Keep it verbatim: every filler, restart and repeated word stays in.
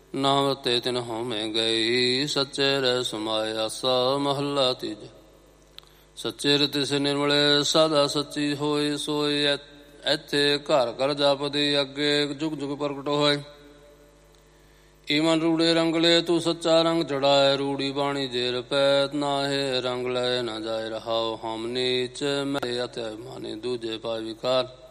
ਨਾਮ ਤੇ ਤਿਨ ਹੋਮੇ ਗਈ, ਸੱਚੇ ਰਹਿ ਸਮਾਏ ਆਸਾ। ਮਹੱਲਾ ਤੀਜਾ। ਸੱਚੇ ਰਿਤਿ ਸੇ ਨਿਰਮਲੇ, ਸਦਾ ਸੱਚੀ ਹੋਏ ਸੋਏ। ਇੱਥੇ ਘਰ ਘਰ ਜਪਦੀ, ਅੱਗੇ ਜੁਗ ਜੁਗ ਪ੍ਰਗਟ ਹੋਏ। ਈਮਨ ਰੂੜੇ ਰੰਗਲੇ, ਤੂੰ ਸੱਚਾ ਰੰਗ ਚੜਾਏ। ਰੂੜੀ ਬਾਣੀ ਜੇਰ ਪੈ, ਨਾਹੇ ਰੰਗ ਲੈ ਨਾ ਜਾਏ। ਰਹਾਉ ਹਮ ਨੀਚ, ਮੈਂ ਅਤਿ ਅਭਿਮਾਨੀ, ਦੂਜੇ ਪਾਏ ਵਿਕਾਰ।